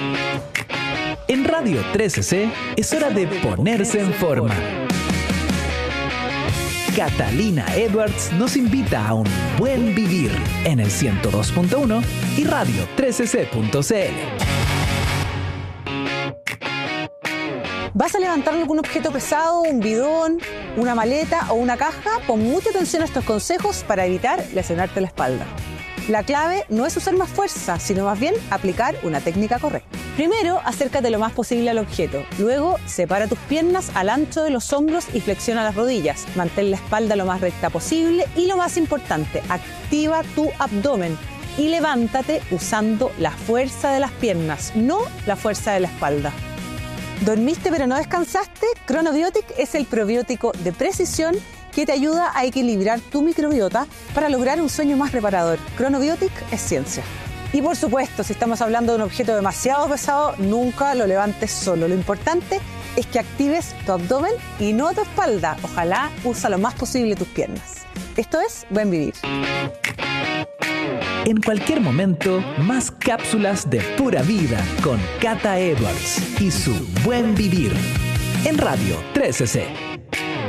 En Radio 13C es hora de ponerse en forma. Catalina Edwards nos invita a un buen vivir en el 102.1 y radio 13c.cl. ¿Vas a levantar algún objeto pesado, un bidón, una maleta o una caja? Pon mucha atención a estos consejos para evitar lesionarte la espalda. La clave no es usar más fuerza, sino más bien aplicar una técnica correcta. Primero, acércate lo más posible al objeto. Luego, separa tus piernas al ancho de los hombros y flexiona las rodillas. Mantén la espalda lo más recta posible y, lo más importante, activa tu abdomen y levántate usando la fuerza de las piernas, no la fuerza de la espalda. ¿Dormiste pero no descansaste? Chronobiotic es el probiótico de precisión que te ayuda a equilibrar tu microbiota para lograr un sueño más reparador. Chronobiotic es ciencia. Y por supuesto, si estamos hablando de un objeto demasiado pesado, nunca lo levantes solo. Lo importante es que actives tu abdomen y no tu espalda. Ojalá usa lo más posible tus piernas. Esto es Buen Vivir. En cualquier momento, más cápsulas de pura vida con Cata Edwards y su Buen Vivir en Radio 13C.